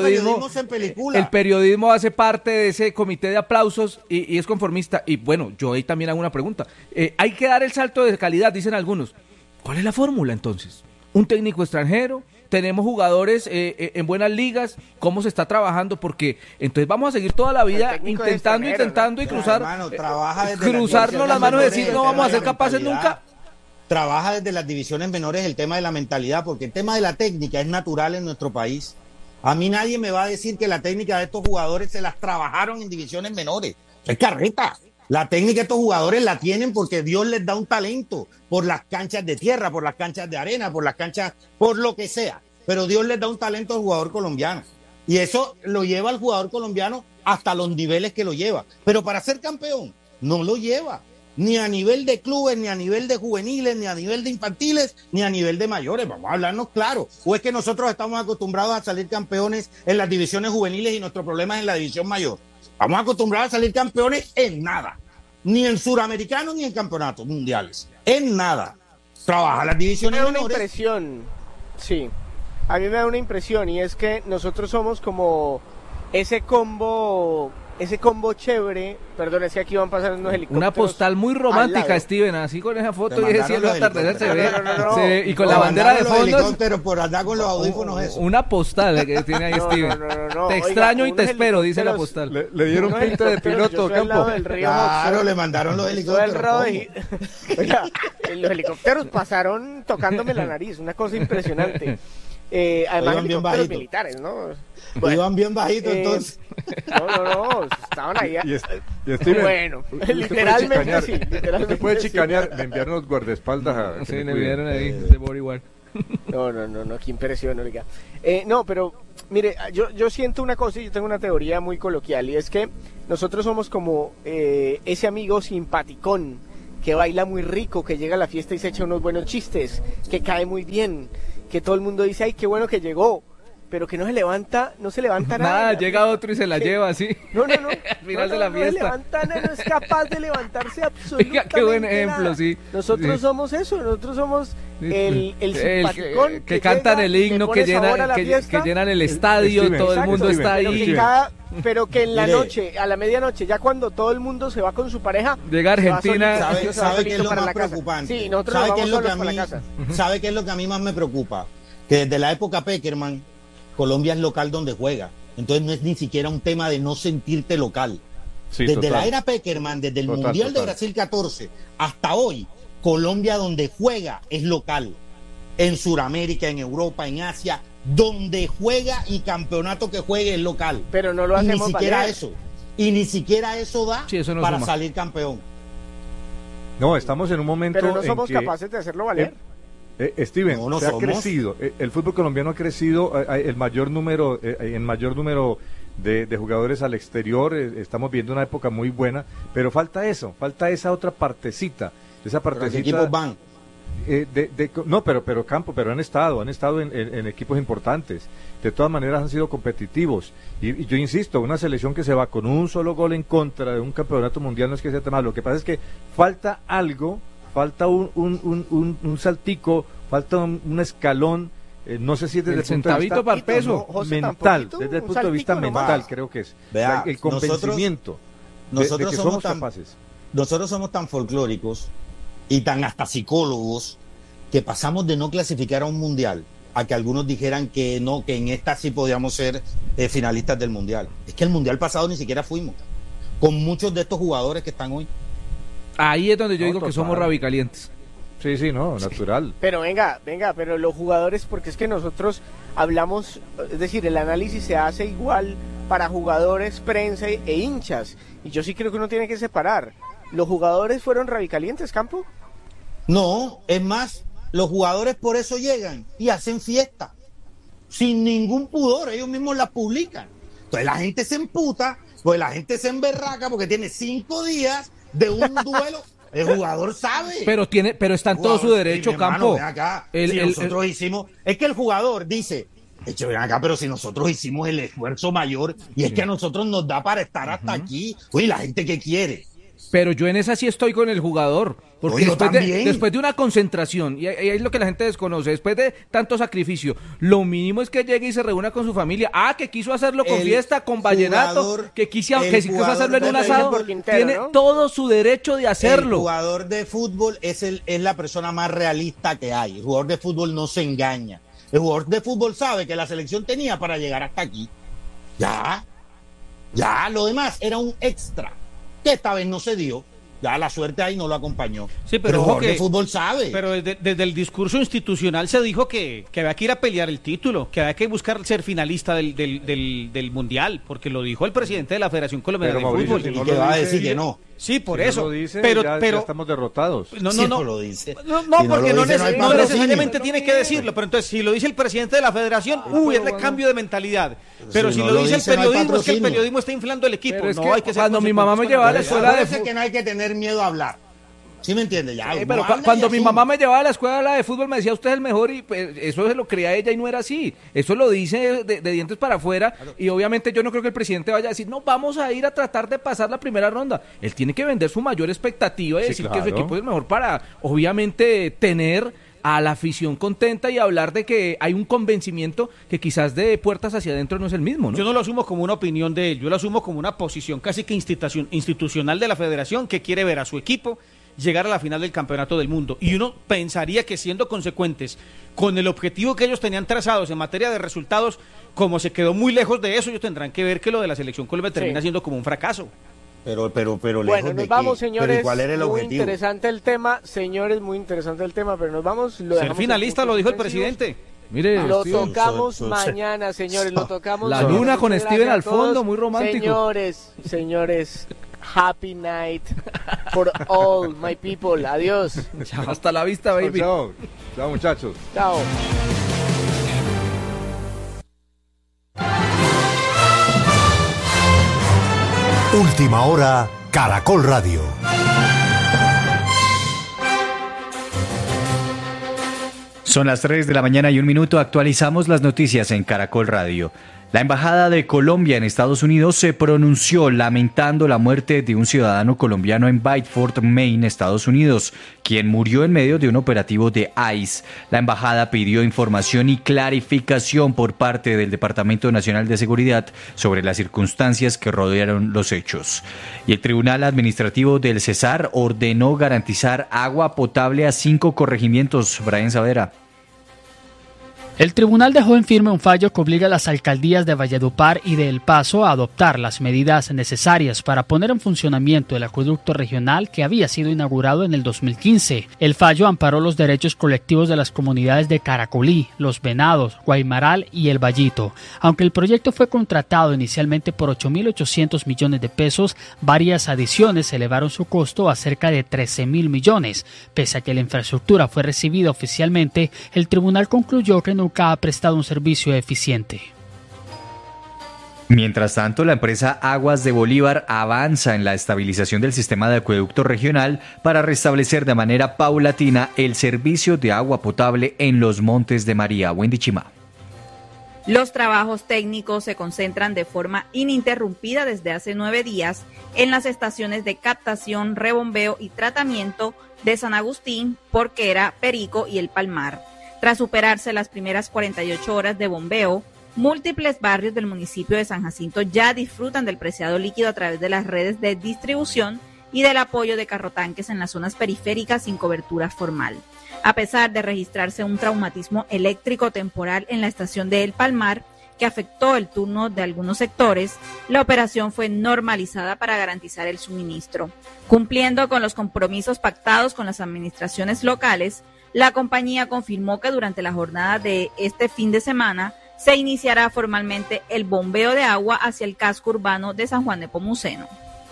periodismo hace parte de ese comité de aplausos y es conformista. Y bueno, yo ahí también hago una pregunta. Hay que dar el salto de calidad, dicen algunos. ¿Cuál es la fórmula entonces? ¿Un técnico extranjero? ¿Tenemos jugadores en buenas ligas? ¿Cómo se está trabajando? Porque entonces vamos a seguir toda la vida intentando y cruzarnos las manos y decir no vamos a ser capaces nunca. Trabaja desde las divisiones menores el tema de la mentalidad, porque el tema de la técnica es natural en nuestro país. A mí nadie me va a decir que la técnica de estos jugadores se las trabajaron en divisiones menores. Es carreta. La técnica de estos jugadores la tienen porque Dios les da un talento por las canchas de tierra, por las canchas de arena, por las canchas, por lo que sea. Pero Dios les da un talento al jugador colombiano. Y eso lo lleva al jugador colombiano hasta los niveles que lo lleva. Pero para ser campeón, no lo lleva. Ni a nivel de clubes, ni a nivel de juveniles, ni a nivel de infantiles, ni a nivel de mayores. Vamos a hablarnos claro. ¿O es que nosotros estamos acostumbrados a salir campeones en las divisiones juveniles y nuestro problema es en la división mayor? Estamos acostumbrados a salir campeones en nada. Ni en suramericanos ni en campeonatos mundiales. En nada. Trabaja las divisiones menores. Me da una impresión, sí. A mí me da una impresión y es que nosotros somos como ese combo chévere, perdón, es que aquí van pasando unos helicópteros. Una postal muy romántica, Steven, así con esa foto y ese cielo atardecer se ve, y con la bandera de fondo. Por andar con los audífonos eso. Una postal que tiene ahí Steven. Te extraño y te espero, dice la postal. Le dieron pinta de piloto, Campo. Claro, le mandaron los helicópteros. Oiga, los helicópteros pasaron tocándome la nariz, una cosa impresionante. Además helicópteros militares, ¿no? Bueno, iban bien bajitos entonces. No, estaban ahí. Bueno, literalmente sí. Usted puede chicanear, me enviaron los guardaespaldas a... Sí, me enviaron ahí, de bodyguard. No, qué impresión, oiga. No, pero Mire, yo siento una cosa y yo tengo una teoría muy coloquial, y es que nosotros somos como ese amigo simpaticón que baila muy rico, que llega a la fiesta y se echa unos buenos chistes, que cae muy bien, que todo el mundo dice, ay, qué bueno que llegó, pero que no se levanta nada, llega otro y se la lleva así. No. Al final de la fiesta. No se levanta nada, no es capaz de levantarse absolutamente. Oiga, qué buen ejemplo, nada. sí. Nosotros somos eso, nosotros somos el simpaticón que cantan llega, el himno, que llenan el estadio, Steven, todo el exacto, mundo está Steven, ahí. Pero que en la Mire. noche, a la medianoche, ya cuando todo el mundo se va con su pareja, llega Argentina. ¿Sabe qué es lo más preocupante? Sí, nosotros ¿Sabe nos qué es vamos lo que solos para la casa. ¿Sabe qué es lo que a mí más me preocupa? Que desde la época Peckerman, Colombia es local donde juega. Entonces no es ni siquiera un tema de no sentirte local. Sí, Desde total. la era Peckerman, desde el Total, Mundial de total. Brasil 14 hasta hoy, Colombia donde juega es local. En Sudamérica, en Europa, en Asia, donde juega y campeonato que juegue es local. Pero no lo Y ni hacemos siquiera valer. eso. Y ni siquiera eso da Sí, eso no para suma. salir campeón. No, estamos en un momento Pero no en somos que, capaces de hacerlo valer. Steven, No, no se ha somos. crecido, el fútbol colombiano ha crecido en mayor número de jugadores al exterior, estamos viendo una época muy buena, pero falta eso, falta esa otra partecita, esa ¿Pero partecita. qué equipos van? No, pero han estado en equipos importantes. De todas maneras han sido competitivos. Y yo insisto, una selección que se va con un solo gol en contra de un campeonato mundial no es que sea tema. Lo que pasa es que falta algo, falta un saltico, falta un escalón. No sé si es desde el punto de centavito vista para el peso. No, José, mental, tampoquito, desde el un punto de vista saltico mental, nomás. creo que es. Vea, El convencimiento de nosotros que somos somos tan- capaces. Nosotros somos tan folclóricos y tan hasta psicólogos que pasamos de no clasificar a un mundial a que algunos dijeran que no, que en esta sí podíamos ser finalistas del mundial. Es que el mundial pasado ni siquiera fuimos, con muchos de estos jugadores que están hoy. Ahí es donde yo No, digo que total. somos rabicalientes. Sí, no, natural. Pero venga, pero los jugadores, porque es que nosotros hablamos, es decir, el análisis se hace igual para jugadores, prensa e hinchas. Y yo sí creo que uno tiene que separar. ¿Los jugadores fueron radicalientes, Campo? No, es más, los jugadores por eso llegan y hacen fiesta, sin ningún pudor, ellos mismos la publican. Entonces la gente se emputa, pues la gente se emberraca porque tiene 5 días de un duelo. El jugador sabe. Pero está en todo su derecho, Sí, mi hermano, Campo. ven acá, si nosotros hicimos, es que el jugador dice, ven acá, pero si nosotros hicimos el esfuerzo mayor y es que a nosotros nos da para estar hasta aquí, oye, la gente que quiere. Pero yo en esa sí estoy con el jugador. Porque Oye, yo también. después de una concentración, y ahí es lo que la gente desconoce, después de tanto sacrificio, lo mínimo es que llegue y se reúna con su familia. Que quiso hacerlo con El fiesta, con vallenato, jugador- que quiso el hacerlo en jugador un de asado. por Quintero, Tiene ¿no? todo su derecho de El hacerlo. jugador de fútbol es la persona más realista que hay. El jugador de fútbol no se engaña. El jugador de fútbol sabe que la selección tenía para llegar hasta aquí. Ya, lo demás era un extra, que esta vez no se dio. Ya la suerte ahí no lo acompañó. Sí, pero el ojo jugador que- de fútbol sabe. Pero desde el discurso institucional se dijo que había que ir a pelear el título, que había que buscar ser finalista del Mundial, porque lo dijo el presidente de la Federación Colombiana Pero de Mauricio, Fútbol. si no y que lo va a dice- decir que no. Sí, por Si no eso. lo dice, pero ya estamos derrotados. No, Si no. lo dice. No, Si porque lo no, dice, no hay no patrocinio. necesariamente tiene que decirlo, pero entonces si lo dice el presidente de la federación, es de cambio de mentalidad. Pero Si si no lo lo dice el dice, no hay periodismo, es que el patrocinio. periodismo está inflando el equipo. Pero es No, que hay que ser cuando mi mamá me consecuentes llevaba a la con escuela de Acuérdese que no hay que tener miedo a hablar. ¿Sí me entiende? Ya, uno Pero habla y cuando mi asume. mamá me llevaba a la escuela de fútbol me decía usted es el mejor y pues, eso se lo creía ella y no era así. Eso lo dice de dientes para afuera y obviamente yo no creo que el presidente vaya a decir no, vamos a ir a tratar de pasar la primera ronda. Él tiene que vender su mayor expectativa y Sí, decir que claro. su equipo es el mejor para obviamente tener a la afición contenta y hablar de que hay un convencimiento que quizás de puertas hacia adentro no es el mismo, ¿no? Yo no lo asumo como una opinión de él, yo lo asumo como una posición casi que institucional de la federación que quiere ver a su equipo llegar a la final del campeonato del mundo. Y uno pensaría que siendo consecuentes con el objetivo que ellos tenían trazados en materia de resultados, como se quedó muy lejos de eso, ellos tendrán que ver que lo de la selección Colombia termina siendo como un fracaso. Pero lejos Bueno, de nos qué. vamos, Pero, ¿y señores. cuál era el muy objetivo? interesante el tema, señores, muy interesante el tema, pero nos vamos. Lo Ser dejamos finalista en lo dijo el puntos suspensivos. presidente. Mire, Lo Steven, tocamos mañana, señores, lo tocamos La mañana. luna con Muchas Steven gracias al a todos. fondo, muy romántico. Señores, happy night for all my people. Adiós. hasta la vista, baby. Chao, muchachos. Chao. Última hora, Caracol Radio. Son las 3 de la mañana y 1 minuto. Actualizamos las noticias en Caracol Radio. La Embajada de Colombia en Estados Unidos se pronunció lamentando la muerte de un ciudadano colombiano en Biddeford, Maine, Estados Unidos, quien murió en medio de un operativo de ICE. La embajada pidió información y clarificación por parte del Departamento Nacional de Seguridad sobre las circunstancias que rodearon los hechos. Y el Tribunal Administrativo del Cesar ordenó garantizar agua potable a 5 corregimientos. Brian Saavedra. El tribunal dejó en firme un fallo que obliga a las alcaldías de Valledupar y de El Paso a adoptar las medidas necesarias para poner en funcionamiento el acueducto regional que había sido inaugurado en el 2015. El fallo amparó los derechos colectivos de las comunidades de Caracolí, Los Venados, Guaymaral y El Vallito. Aunque el proyecto fue contratado inicialmente por 8.800 millones de pesos, varias adiciones elevaron su costo a cerca de 13.000 millones. Pese a que la infraestructura fue recibida oficialmente, el tribunal concluyó que nunca ha prestado un servicio eficiente. Mientras tanto, la empresa Aguas de Bolívar avanza en la estabilización del sistema de acueducto regional para restablecer de manera paulatina el servicio de agua potable en los Montes de María. Wendy Chima. Los trabajos técnicos se concentran de forma ininterrumpida desde hace 9 días en las estaciones de captación, rebombeo y tratamiento de San Agustín, Porquera, Perico y El Palmar. Tras superarse las primeras 48 horas de bombeo, múltiples barrios del municipio de San Jacinto ya disfrutan del preciado líquido a través de las redes de distribución y del apoyo de carrotanques en las zonas periféricas sin cobertura formal. A pesar de registrarse un traumatismo eléctrico temporal en la estación de El Palmar, que afectó el turno de algunos sectores, la operación fue normalizada para garantizar el suministro. Cumpliendo con los compromisos pactados con las administraciones locales, la compañía confirmó que durante la jornada de este fin de semana se iniciará formalmente el bombeo de agua hacia el casco urbano de San Juan de Pomuceno.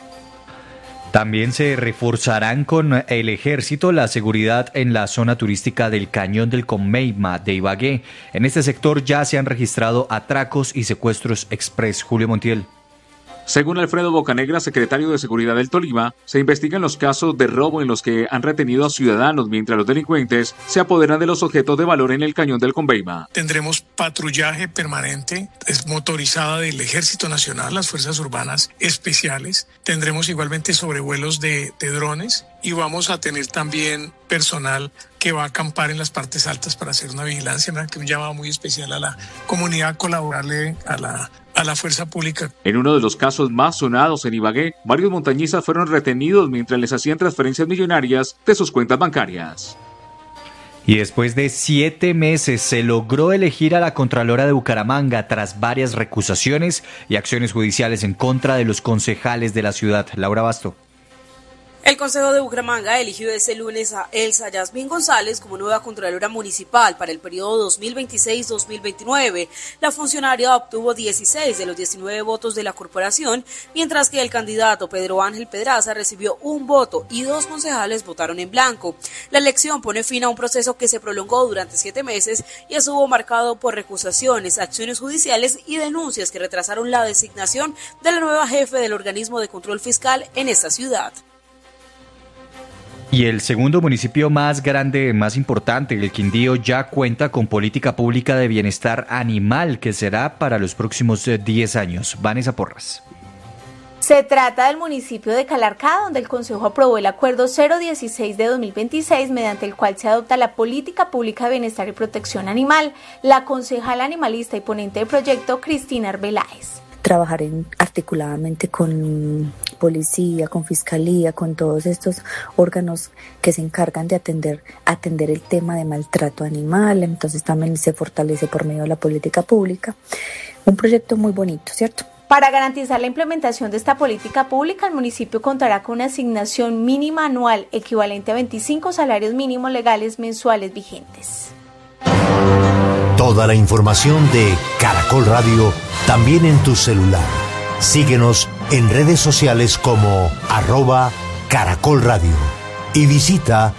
También se reforzarán con el ejército la seguridad en la zona turística del Cañón del Conmeima de Ibagué. En este sector ya se han registrado atracos y secuestros express. Julio Montiel. Según Alfredo Bocanegra, secretario de Seguridad del Tolima, se investigan los casos de robo en los que han retenido a ciudadanos mientras los delincuentes se apoderan de los objetos de valor en el Cañón del Conveima. Tendremos patrullaje permanente, es motorizada del Ejército Nacional, las Fuerzas Urbanas Especiales. Tendremos igualmente sobrevuelos de drones y vamos a tener también personal que va a acampar en las partes altas para hacer una vigilancia, que un llamado muy especial a la comunidad a colaborarle a la fuerza pública. En uno de los casos más sonados en Ibagué, varios montañistas fueron retenidos mientras les hacían transferencias millonarias de sus cuentas bancarias. Y después de 7 meses se logró elegir a la Contralora de Bucaramanga tras varias recusaciones y acciones judiciales en contra de los concejales de la ciudad. Laura Basto. El Consejo de Bucaramanga eligió este lunes a Elsa Yasmín González como nueva Contralora Municipal para el periodo 2026-2029. La funcionaria obtuvo 16 de los 19 votos de la corporación, mientras que el candidato Pedro Ángel Pedraza recibió 1 voto y 2 concejales votaron en blanco. La elección pone fin a un proceso que se prolongó durante 7 meses y estuvo marcado por recusaciones, acciones judiciales y denuncias que retrasaron la designación de la nueva jefe del organismo de control fiscal en esta ciudad. Y el segundo municipio más grande, más importante, el Quindío, ya cuenta con política pública de bienestar animal que será para los próximos 10 años. Vanessa Porras. Se trata del municipio de Calarcá, donde el Consejo aprobó el Acuerdo 016 de 2026, mediante el cual se adopta la política pública de bienestar y protección animal. La concejala animalista y ponente del proyecto, Cristina Arbeláez. Trabajar articuladamente con policía, con fiscalía, con todos estos órganos que se encargan de atender el tema de maltrato animal. Entonces también se fortalece por medio de la política pública. Un proyecto muy bonito, ¿cierto? Para garantizar la implementación de esta política pública, el municipio contará con una asignación mínima anual equivalente a 25 salarios mínimos legales mensuales vigentes. Toda la información de Caracol Radio también en tu celular. Síguenos en redes sociales como @Caracol Radio y visita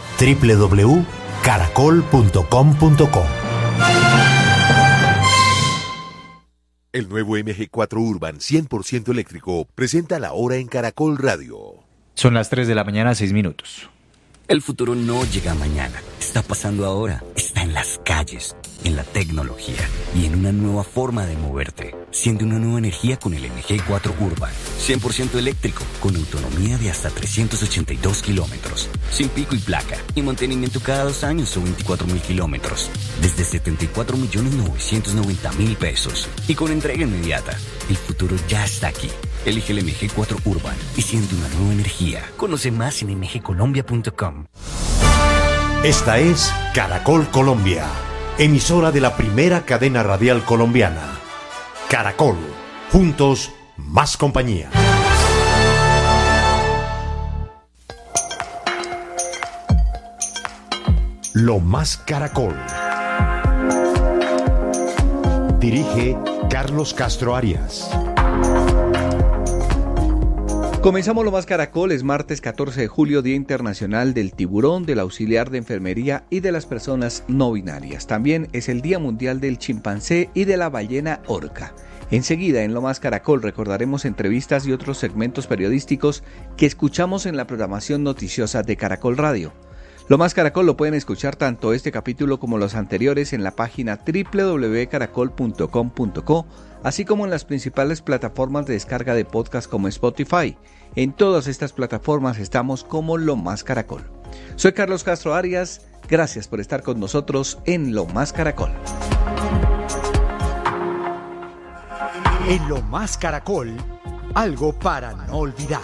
www.caracol.com.co. El nuevo MG4 Urban 100% eléctrico presenta la hora en Caracol Radio. Son las 3 de la mañana, 6 minutos. El futuro no llega mañana, está pasando ahora, está en las calles, en la tecnología y en una nueva forma de moverte. Siente una nueva energía con el MG4 Urban, 100% eléctrico, con autonomía de hasta 382 kilómetros, sin pico y placa, y mantenimiento cada 2 años o 24.000 kilómetros, desde 74.990.000 pesos, y con entrega inmediata. El futuro ya está aquí. Elige el MG4 Urban y siente una nueva energía. Conoce más en mgcolombia.com. Esta es Caracol Colombia, emisora de la primera cadena radial colombiana. Caracol, juntos, más compañía. Lo más Caracol. Dirige Carlos Castro Arias. Comenzamos Lo Más Caracol, es martes 14 de julio, Día Internacional del Tiburón, del Auxiliar de Enfermería y de las Personas No Binarias. También es el Día Mundial del Chimpancé y de la Ballena Orca. Enseguida, en Lo Más Caracol, recordaremos entrevistas y otros segmentos periodísticos que escuchamos en la programación noticiosa de Caracol Radio. Lo Más Caracol lo pueden escuchar tanto este capítulo como los anteriores en la página www.caracol.com.co, así como en las principales plataformas de descarga de podcast como Spotify. En todas estas plataformas estamos como Lo Más Caracol. Soy Carlos Castro Arias, gracias por estar con nosotros en Lo Más Caracol. En Lo Más Caracol, algo para no olvidar.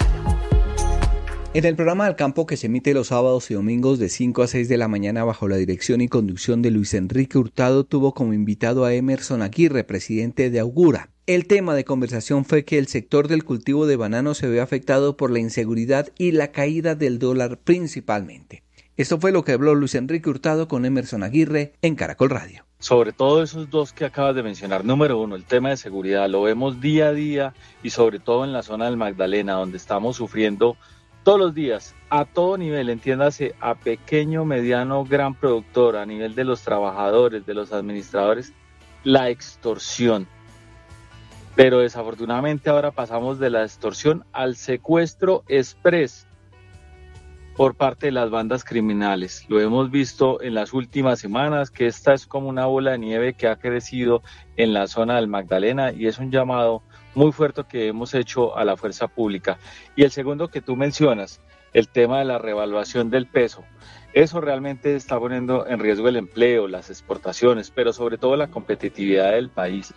En el programa Al Campo, que se emite los sábados y domingos de 5 a 6 de la mañana bajo la dirección y conducción de Luis Enrique Hurtado, tuvo como invitado a Emerson Aguirre, presidente de Augura. El tema de conversación fue que el sector del cultivo de banano se ve afectado por la inseguridad y la caída del dólar principalmente. Esto fue lo que habló Luis Enrique Hurtado con Emerson Aguirre en Caracol Radio. Sobre todo esos dos que acabas de mencionar. Número uno, el tema de seguridad. Lo vemos día a día y sobre todo en la zona del Magdalena, donde estamos sufriendo todos los días, a todo nivel, entiéndase, a pequeño, mediano, gran productor, a nivel de los trabajadores, de los administradores, la extorsión. Pero desafortunadamente ahora pasamos de la extorsión al secuestro express por parte de las bandas criminales. Lo hemos visto en las últimas semanas, que esta es como una bola de nieve que ha crecido en la zona del Magdalena y es un llamado muy fuerte que hemos hecho a la fuerza pública. Y el segundo que tú mencionas, el tema de la revaluación del peso, eso realmente está poniendo en riesgo el empleo, las exportaciones, pero sobre todo la competitividad del país.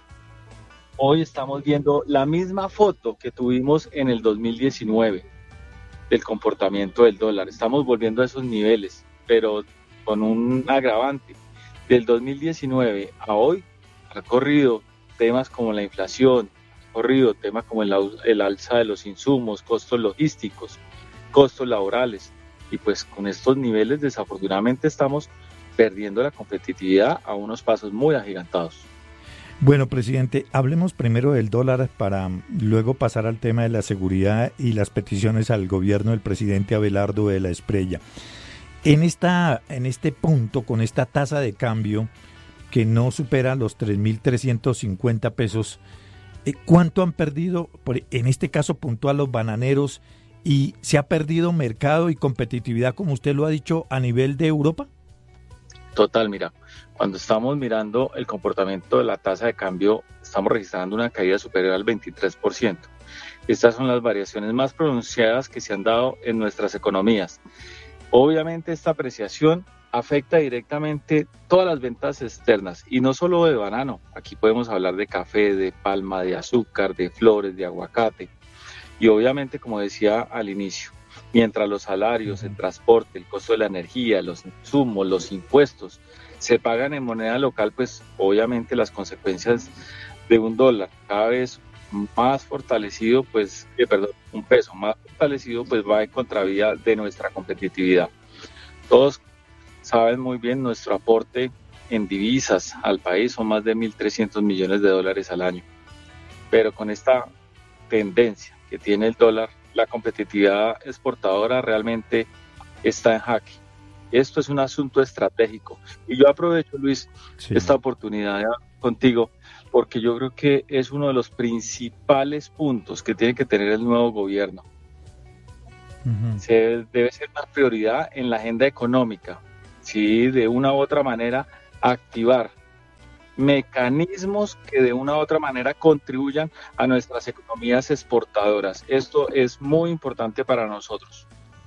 Hoy estamos viendo la misma foto que tuvimos en el 2019 del comportamiento del dólar. Estamos volviendo a esos niveles, pero con un agravante. Del 2019 a hoy ha corrido temas como la inflación, corrido temas como el alza de los insumos, costos logísticos, costos laborales, y pues con estos niveles desafortunadamente estamos perdiendo la competitividad a unos pasos muy agigantados. Bueno, presidente, hablemos primero del dólar para luego pasar al tema de la seguridad y las peticiones al gobierno del presidente Abelardo de la Espriella. En este punto, con esta tasa de cambio que no supera los 3.350 pesos, ¿cuánto han perdido, en este caso puntual, los bananeros, y se ha perdido mercado y competitividad, como usted lo ha dicho, a nivel de Europa? Total, mira, cuando estamos mirando el comportamiento de la tasa de cambio, estamos registrando una caída superior al 23%. Estas son las variaciones más pronunciadas que se han dado en nuestras economías. Obviamente esta apreciación afecta directamente todas las ventas externas y no solo de banano. Aquí podemos hablar de café, de palma, de azúcar, de flores, de aguacate. Y obviamente, como decía al inicio, mientras los salarios, el transporte, el costo de la energía, los insumos, los impuestos se pagan en moneda local, pues obviamente las consecuencias de un dólar cada vez más fortalecido, pues, un peso más fortalecido, pues va en contravía de nuestra competitividad. Todos saben muy bien nuestro aporte en divisas al país, son más de 1.300 millones de dólares al año. Pero con esta tendencia que tiene el dólar, la competitividad exportadora realmente está en jaque. Esto es un asunto estratégico. Y yo aprovecho, Luis, esta oportunidad contigo porque yo creo que es uno de los principales puntos que tiene que tener el nuevo gobierno. Debe ser una prioridad en la agenda económica, ¿sí? De una u otra manera activar mecanismos que de una u otra manera contribuyan a nuestras economías exportadoras. Esto es muy importante para nosotros.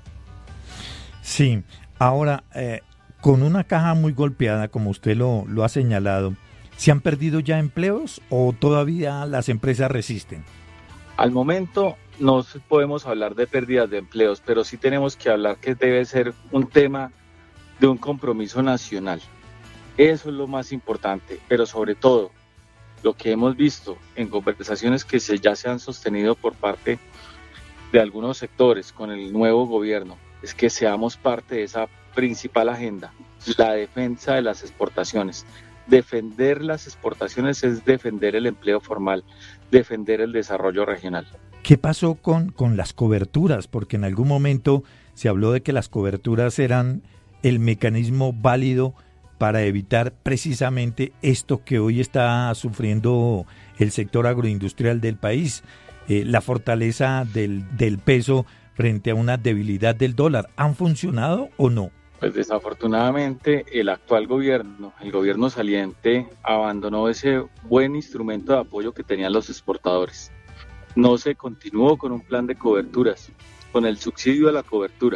Sí, ahora, con una caja muy golpeada, como usted lo ha señalado, ¿se han perdido ya empleos o todavía las empresas resisten? Al momento no podemos hablar de pérdidas de empleos, pero sí tenemos que hablar que debe ser un tema de un compromiso nacional. Eso es lo más importante, pero sobre todo lo que hemos visto en conversaciones que ya se han sostenido por parte de algunos sectores con el nuevo gobierno, es que seamos parte de esa principal agenda, la defensa de las exportaciones. Defender las exportaciones es defender el empleo formal, defender el desarrollo regional. ¿Qué pasó con las coberturas? Porque en algún momento se habló de que las coberturas eran el mecanismo válido para evitar precisamente esto que hoy está sufriendo el sector agroindustrial del país, la fortaleza del peso frente a una debilidad del dólar. ¿Han funcionado o no? Pues desafortunadamente el actual gobierno, el gobierno saliente, abandonó ese buen instrumento de apoyo que tenían los exportadores. No se continuó con un plan de coberturas, con el subsidio a la cobertura.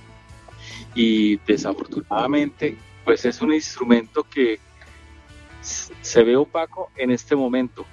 Y desafortunadamente, pues es un instrumento que se ve opaco en este momento.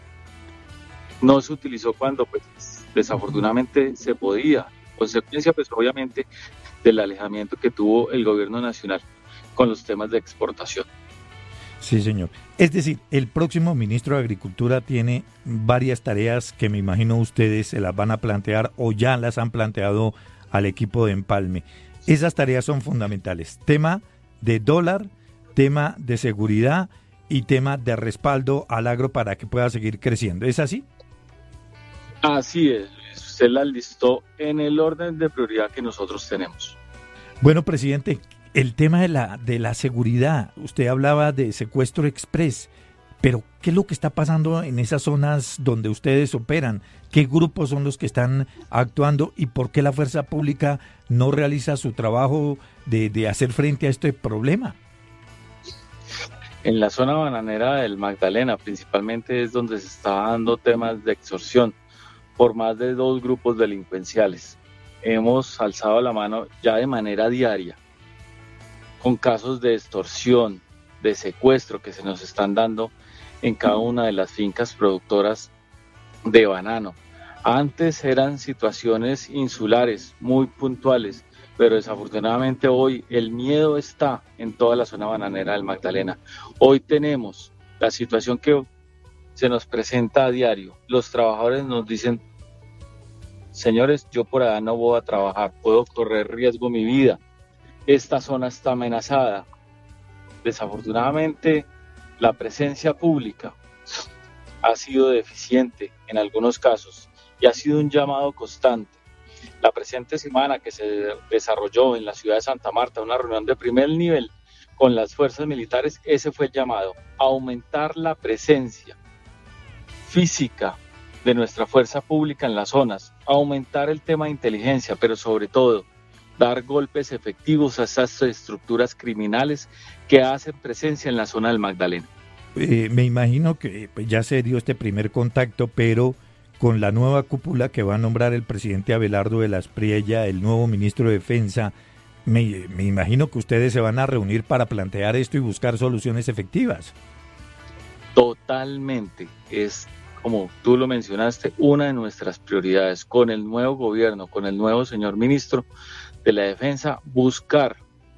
No se utilizó cuando, pues, desafortunadamente se podía. Consecuencia, pues, obviamente, del alejamiento que tuvo el gobierno nacional con los temas de exportación. Sí, señor. Es decir, el próximo ministro de Agricultura tiene varias tareas que me imagino ustedes se las van a plantear o ya las han planteado al equipo de Empalme. Esas tareas son fundamentales. Tema de dólar, tema de seguridad y tema de respaldo al agro para que pueda seguir creciendo. ¿Es así? Así es. Usted la listó en el orden de prioridad que nosotros tenemos. Bueno, presidente, el tema de la seguridad, usted hablaba de secuestro express, pero ¿qué es lo que está pasando en esas zonas donde ustedes operan? ¿Qué grupos son los que están actuando y por qué la fuerza pública no realiza su trabajo de hacer frente a este problema? En la zona bananera del Magdalena principalmente es donde se está dando temas de extorsión por más de 2 grupos delincuenciales. Hemos alzado la mano ya de manera diaria con casos de extorsión, de secuestro que se nos están dando en cada una de las fincas productoras de banano. Antes eran situaciones insulares, muy puntuales, pero desafortunadamente hoy el miedo está en toda la zona bananera del Magdalena. Hoy tenemos la situación que se nos presenta a diario. Los trabajadores nos dicen: señores, yo por allá no voy a trabajar, puedo correr riesgo mi vida, esta zona está amenazada. Desafortunadamente, la presencia pública ha sido deficiente en algunos casos y ha sido un llamado constante. La presente semana que se desarrolló en la ciudad de Santa Marta una reunión de primer nivel con las fuerzas militares, ese fue el llamado: aumentar la presencia física de nuestra fuerza pública en las zonas, aumentar el tema de inteligencia, pero sobre todo dar golpes efectivos a esas estructuras criminales que hacen presencia en la zona del Magdalena. Me imagino que ya se dio este primer contacto, pero con la nueva cúpula que va a nombrar el presidente Abelardo de la Espriella, el nuevo ministro de Defensa, me imagino que ustedes se van a reunir para plantear esto y buscar soluciones efectivas. Totalmente, es, como tú lo mencionaste, una de nuestras prioridades con el nuevo gobierno, con el nuevo señor ministro de la Defensa, buscar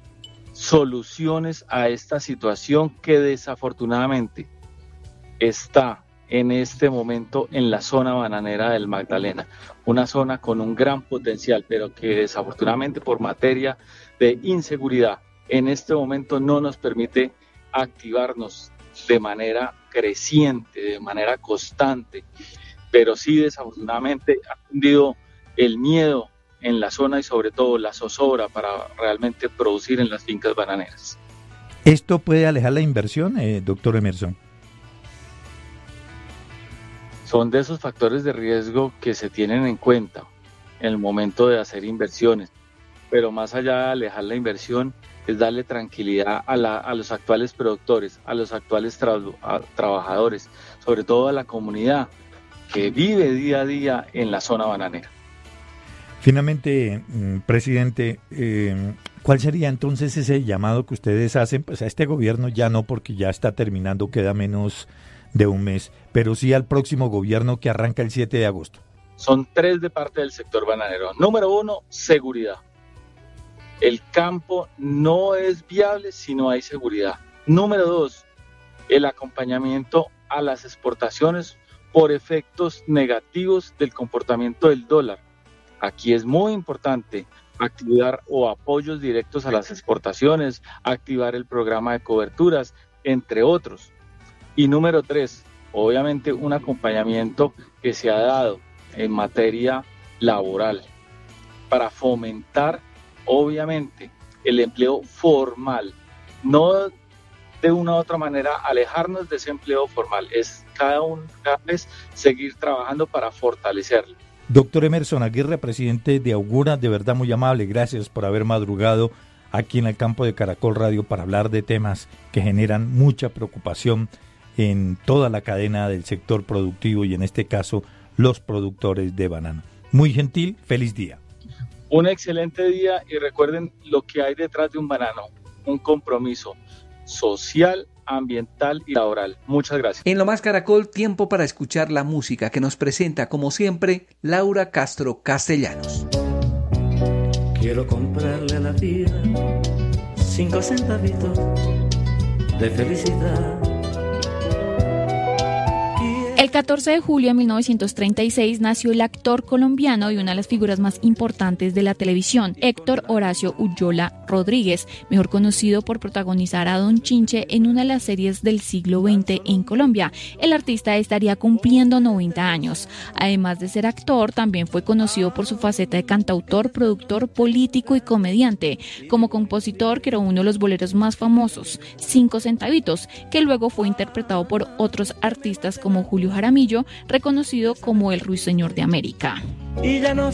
soluciones a esta situación que desafortunadamente está en este momento en la zona bananera del Magdalena, una zona con un gran potencial, pero que desafortunadamente por materia de inseguridad en este momento no nos permite activarnos de manera creciente, de manera constante, pero sí desafortunadamente ha cundido el miedo en la zona y sobre todo la zozobra para realmente producir en las fincas bananeras. ¿Esto puede alejar la inversión, doctor Emerson? Son de esos factores de riesgo que se tienen en cuenta en el momento de hacer inversiones. Pero más allá de alejar la inversión, es darle tranquilidad a los actuales productores, a los actuales trabajadores, sobre todo a la comunidad que vive día a día en la zona bananera. Finalmente, presidente, ¿cuál sería entonces ese llamado que ustedes hacen? Pues a este gobierno ya no, porque ya está terminando, queda menos de un mes, pero sí al próximo gobierno que arranca el 7 de agosto. Son 3 de parte del sector bananero. Número 1, seguridad. El campo no es viable si no hay seguridad. Número 2, el acompañamiento a las exportaciones por efectos negativos del comportamiento del dólar. Aquí es muy importante activar o apoyos directos a las exportaciones, activar el programa de coberturas, entre otros. Y número 3, obviamente un acompañamiento que se ha dado en materia laboral para fomentar obviamente el empleo formal, no de una u otra manera alejarnos de ese empleo formal, es cada vez seguir trabajando para fortalecerlo. Doctor Emerson Aguirre, presidente de Augura, de verdad muy amable, gracias por haber madrugado aquí en el campo de Caracol Radio para hablar de temas que generan mucha preocupación en toda la cadena del sector productivo y en este caso los productores de banano. Muy gentil, feliz día. Un excelente día y recuerden lo que hay detrás de un banano, un compromiso social, ambiental y laboral. Muchas gracias. En Lo Más Caracol, tiempo para escuchar la música que nos presenta, como siempre, Laura Castro Castellanos. Quiero comprarle a la vida 5 centavitos de felicidad. El 14 de julio de 1936 nació el actor colombiano y una de las figuras más importantes de la televisión, Héctor Horacio Ulloa Rodríguez, mejor conocido por protagonizar a Don Chinche en una de las series del siglo XX en Colombia. El artista estaría cumpliendo 90 años. Además de ser actor, también fue conocido por su faceta de cantautor, productor, político y comediante. Como compositor, creó uno de los boleros más famosos, 5 centavitos, que luego fue interpretado por otros artistas como Julio Jaramillo, reconocido como el Ruiseñor de América. Y ya no